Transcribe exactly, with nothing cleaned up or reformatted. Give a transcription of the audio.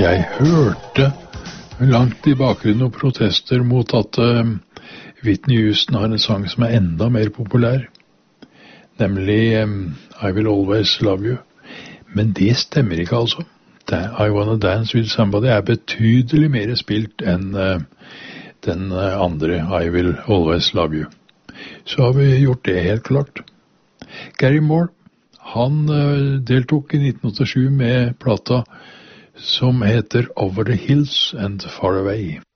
Jeg hørte langt i bakgrunnen og protester mot at uh, Whitney Houston har en sang som er enda mer populær, nemlig um, I Will Always Love You. Men det stemmer ikke altså. I Wanna Dance With Somebody er betydelig mer spilt enn uh, den uh, andre I Will Always Love You. Så har vi gjort det helt klart. Gary Moore, han uh, deltok i nitten åttisju med plata som heter Over the Hills and Far Away.